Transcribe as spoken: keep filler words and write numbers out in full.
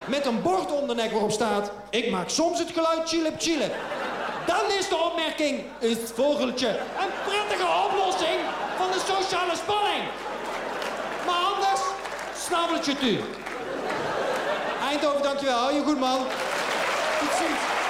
met een bord om de nek waarop staat... ik maak soms het geluid chilip chilip. Dan is de opmerking, is het vogeltje een prettige oplossing van de sociale spanning. Maar anders, snabbeltje tu. Eindhoven, dankjewel. Hou je goed, man. Tot ziens.